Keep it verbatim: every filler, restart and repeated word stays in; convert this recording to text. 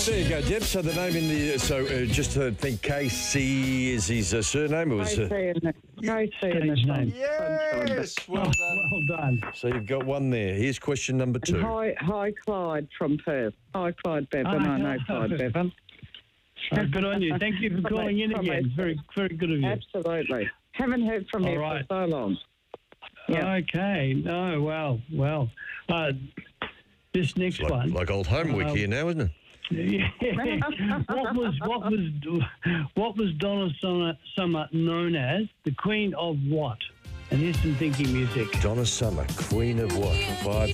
There you go, Deb. So the name in the so uh, just to think, K C is his uh, surname. It was. Uh, K C in the name. yes, well done. Well done. So you've got one there. Here's question number two. Hi, hi, Clyde from Perth. Hi, Clyde Bevan. Hi, I know Clyde. Clyde Bevan. Oh, good on you. Thank you for calling in From again. East- Very, very good of you. Absolutely. Haven't heard from All you right. for so long. Yeah. Okay. No, well, well. Uh, this next Like, one. like old home week Um, here now, isn't it? Yeah. what was what was what was Donna Summer, Summer known as? The Queen of what? And here's some thinking music. Donna Summer, Queen of what? Five.